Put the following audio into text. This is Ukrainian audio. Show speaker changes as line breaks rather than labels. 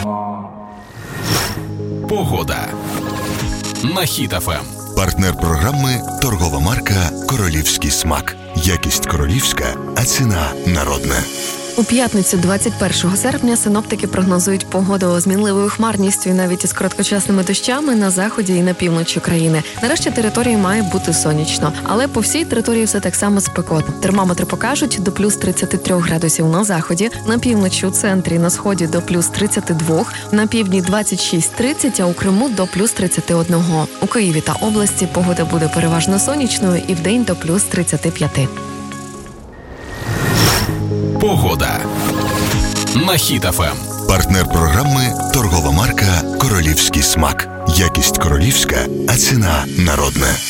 Погода на Хіт FM.
Партнер програми – торгова марка «Королівський смак». Якість королівська, а ціна народна.
У п'ятницю 21 серпня синоптики прогнозують погоду з мінливою хмарністю і навіть із короткочасними дощами на заході і на півночі країни. Нарешті території має бути сонячно, але по всій території все так само спекотно. Термометри покажуть до плюс 33 градусів на заході, на півночі, у центрі, на сході до плюс 32, на півдні 26-30, а у Криму до плюс 31. У Києві та області погода буде переважно сонячною і вдень до плюс 35.
Погода на Хіт FM.
Партнер програми – торгова марка «Королівський смак». Якість королівська, а ціна народна.